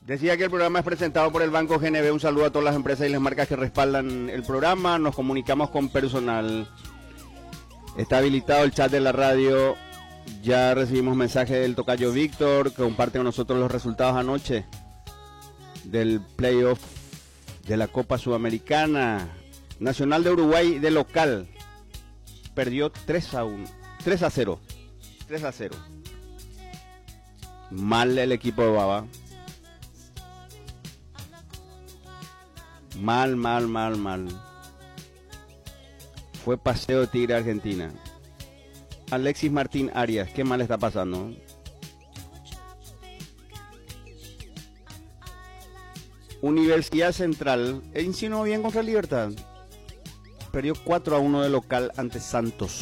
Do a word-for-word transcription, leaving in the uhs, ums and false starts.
Decía que el programa es presentado por el Banco G N B. Un saludo a todas las empresas y las marcas que respaldan el programa. Nos comunicamos con personal. Está habilitado el chat de la radio. Ya recibimos mensaje del tocayo Víctor, que comparte con nosotros los resultados anoche del playoff de la Copa Sudamericana. Nacional de Uruguay de local perdió tres a uno, tres a cero. tres a cero. Mal el equipo de Baba. Mal, mal, mal, mal. Fue paseo Tigre Argentina. Alexis Martín Arias, qué mal está pasando. Universidad Central insinuó bien contra Libertad. Perdió cuatro a uno de local ante Santos.